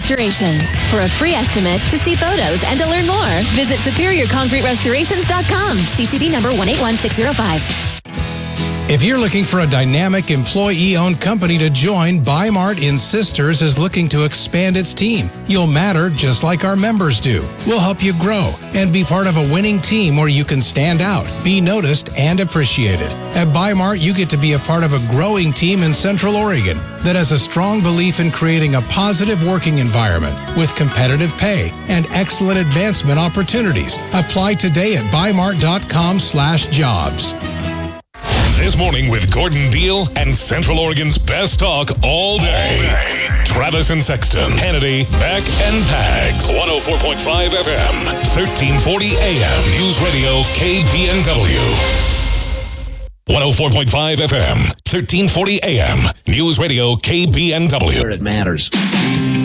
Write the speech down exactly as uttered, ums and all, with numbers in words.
Restorations. For a free estimate, to see photos, and to learn more, visit superior concrete restorations dot com. C C B number one eight one six zero five. If you're looking for a dynamic employee-owned company to join, Bi-Mart in Sisters is looking to expand its team. You'll matter just like our members do. We'll help you grow and be part of a winning team where you can stand out, be noticed, and appreciated. At Bi-Mart, you get to be a part of a growing team in Central Oregon that has a strong belief in creating a positive working environment with competitive pay and excellent advancement opportunities. Apply today at bimart.com slash jobs. This morning with Gordon Deal and Central Oregon's best talk all day. Travis and Sexton, Hannity, Beck and Pags. one oh four point five F M, thirteen forty A M. News Radio K B N W. one oh four point five F M, thirteen forty A M. News Radio K B N W. Where it matters.